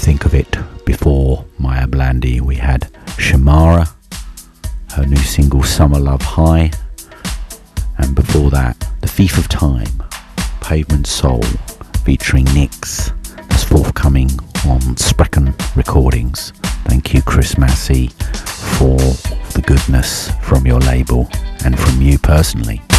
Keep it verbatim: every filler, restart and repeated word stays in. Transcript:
think of it, before Maya Blandy we had Shamara, her new single Summer Love High, and before that The Thief of Time, Pavement Soul featuring Nyx, that's forthcoming on Sprecken Recordings. Thank you, Chris Massey, for the goodness from your label and from you personally.